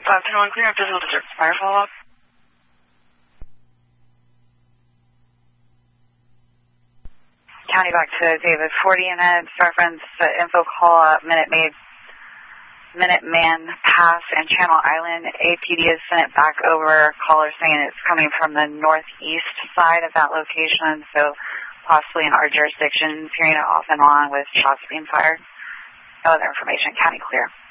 510 clear, physical district. Fire follow-up. County back to David. 40 units, reference info call up, Minuteman Pass and Channel Island. APD has sent it back over. Caller saying it's coming from the northeast side of that location, so possibly in our jurisdiction, hearing it off and on with shots being fired. No other information. County clear.